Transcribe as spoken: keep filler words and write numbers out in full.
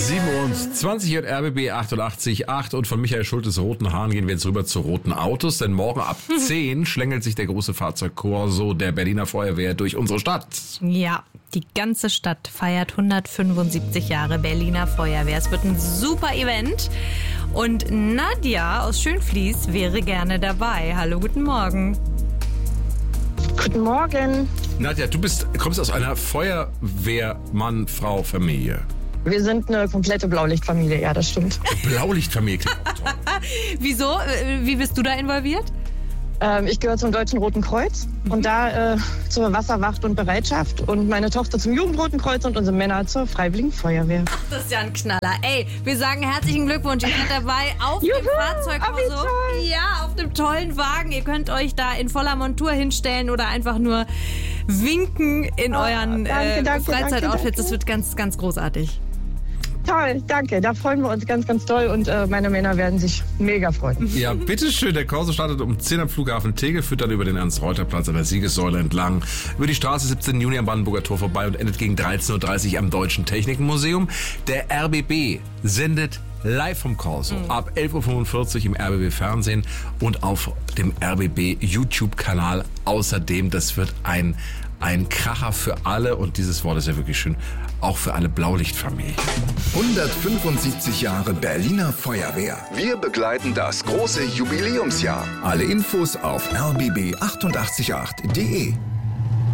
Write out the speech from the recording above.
siebenundzwanzig und R B B achtundachtzig Komma acht und von Michael Schultes roten Haaren gehen wir jetzt rüber zu roten Autos, denn morgen ab zehn schlängelt sich der große Fahrzeugkorso der Berliner Feuerwehr durch unsere Stadt. Ja, die ganze Stadt feiert hundertfünfundsiebzig Jahre Berliner Feuerwehr. Es wird ein super Event und Nadja aus Schönfließ wäre gerne dabei. Hallo, guten Morgen. Guten Morgen. Nadja, du bist, kommst aus einer Feuerwehrmann-Frau-Familie. Wir sind eine komplette Blaulichtfamilie, ja, das stimmt. Blaulichtfamilie, klingt auch toll. Wieso? Wie bist du da involviert? Ähm, ich gehöre zum Deutschen Roten Kreuz und da äh, zur Wasserwacht und Bereitschaft und meine Tochter zum Jugendroten Kreuz und unsere Männer zur Freiwilligen Feuerwehr. Ach, das ist ja ein Knaller. Ey, wir sagen herzlichen Glückwunsch. Ihr seid dabei auf Juhu, dem Fahrzeugkorso. oh, wie toll. Ja, auf dem tollen Wagen. Ihr könnt euch da in voller Montur hinstellen oder einfach nur winken in Oh, euren danke, äh, danke, Freizeitoutfits. danke, Das wird ganz, ganz großartig. Toll, danke. Da freuen wir uns ganz, ganz doll und äh, meine Männer werden sich mega freuen. Ja, bitteschön. Der Korso startet um zehn am Flughafen Tegel, führt dann über den Ernst-Reuter-Platz an der Siegessäule entlang, über die Straße siebzehnten Juni am Brandenburger Tor vorbei und endet gegen dreizehn Uhr dreißig am Deutschen Technikmuseum. Der R B B sendet live vom Korso mhm. ab elf Uhr fünfundvierzig im R B B Fernsehen und auf dem R B B YouTube-Kanal. Außerdem, das wird ein Ein Kracher für alle, und dieses Wort ist ja wirklich schön, auch für alle Blaulichtfamilien. hundertfünfundsiebzig Jahre Berliner Feuerwehr. Wir begleiten das große Jubiläumsjahr. Alle Infos auf r b b achtundachtzig Komma acht punkt d e.